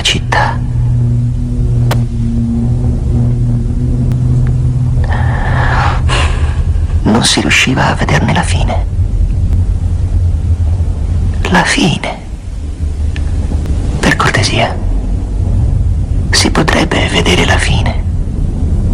città. Non si riusciva a vederne la fine. La fine. Per cortesia, si potrebbe vedere la fine.